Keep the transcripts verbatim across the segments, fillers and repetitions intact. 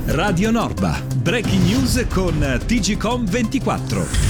Radio Norba, breaking news con T G Com ventiquattro.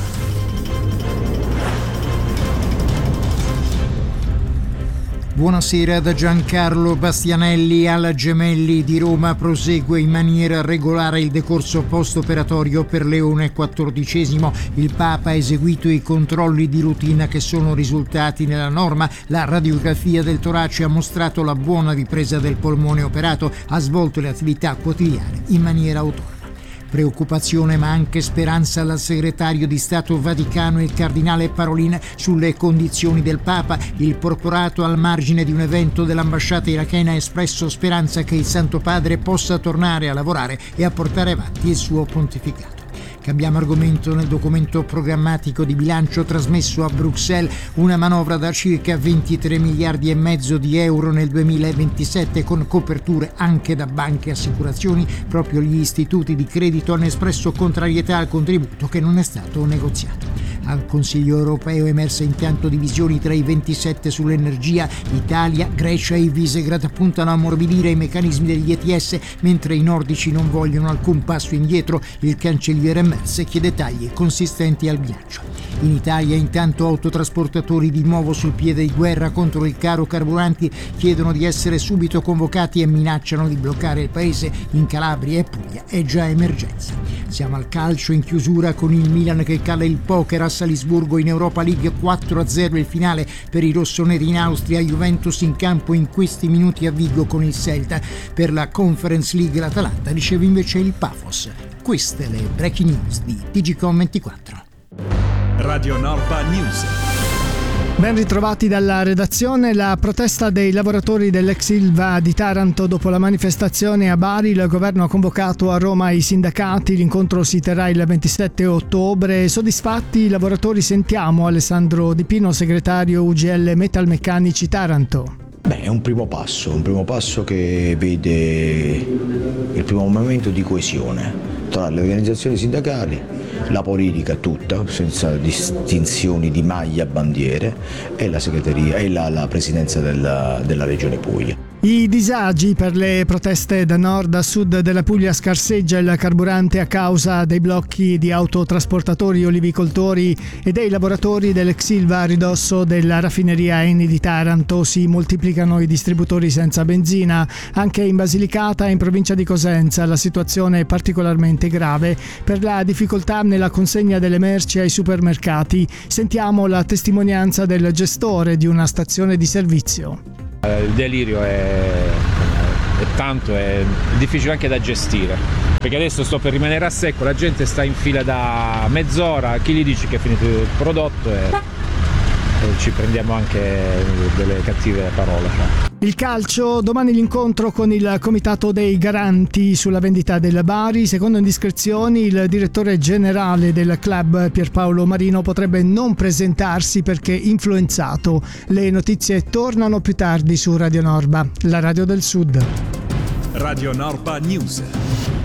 Buonasera da Giancarlo Bastianelli. Alla Gemelli di Roma prosegue in maniera regolare il decorso post-operatorio per Leone quattordicesimo. Il Papa ha eseguito i controlli di routine che sono risultati nella norma. La radiografia del torace ha mostrato la buona ripresa del polmone operato. Ha svolto le attività quotidiane in maniera autonoma. Preoccupazione ma anche speranza al segretario di Stato Vaticano, il cardinale Parolin, sulle condizioni del Papa. Il porporato al margine di un evento dell'ambasciata irachena ha espresso speranza che il Santo Padre possa tornare a lavorare e a portare avanti il suo pontificato. Cambiamo argomento. Nel documento programmatico di bilancio trasmesso a Bruxelles, una manovra da circa ventitré miliardi e mezzo di euro nel duemilaventisette, con coperture anche da banche e assicurazioni. Proprio gli istituti di credito hanno espresso contrarietà al contributo che non è stato negoziato. Al Consiglio europeo emerse intanto divisioni tra i ventisette sull'energia. Italia, Grecia e i Visegrad puntano a ammorbidire i meccanismi degli E T S, mentre i nordici non vogliono alcun passo indietro. Il cancelliere Merz chiede tagli consistenti al bilancio. In Italia intanto autotrasportatori di nuovo sul piede di guerra contro il caro carburanti chiedono di essere subito convocati e minacciano di bloccare il paese. In Calabria e Puglia è già emergenza. Siamo al calcio in chiusura con il Milan che cala il poker a Salisburgo in Europa League. Quattro a zero il finale per i rossoneri in Austria. Juventus in campo in questi minuti a Vigo con il Celta. Per la Conference League l'Atalanta riceve invece il Pafos. Queste le breaking news di T G Com ventiquattro. Radio Norba News. Ben ritrovati dalla redazione. La protesta dei lavoratori dell'ex Ilva di Taranto dopo la manifestazione a Bari. Il governo ha convocato a Roma i sindacati. L'incontro si terrà il ventisette ottobre. Soddisfatti i lavoratori? Sentiamo Alessandro Di Pino, segretario U G L Metalmeccanici Taranto. Beh, è un primo passo, un primo passo che vede il primo momento di coesione tra le organizzazioni sindacali, la politica tutta, senza distinzioni di maglia, bandiere, e la segreteria e la, la presidenza della, della Regione Puglia. I disagi per le proteste da nord a sud della Puglia. Scarseggia il carburante a causa dei blocchi di autotrasportatori, olivicoltori e dei lavoratori dell'ex Ilva a ridosso della raffineria Eni di Taranto. Si moltiplicano i distributori senza benzina. Anche in Basilicata e in provincia di Cosenza la situazione è particolarmente grave per la difficoltà nella consegna delle merci ai supermercati. Sentiamo la testimonianza del gestore di una stazione di servizio. Il delirio è, è tanto, è difficile anche da gestire, perché adesso sto per rimanere a secco, la gente sta in fila da mezz'ora, chi gli dice che è finito il prodotto e, e ci prendiamo anche delle cattive parole. Il calcio, domani l'incontro con il comitato dei garanti sulla vendita del Bari. Secondo indiscrezioni il direttore generale del club Pierpaolo Marino potrebbe non presentarsi perché influenzato. Le notizie tornano più tardi su Radio Norba, la radio del Sud. Radio Norba News.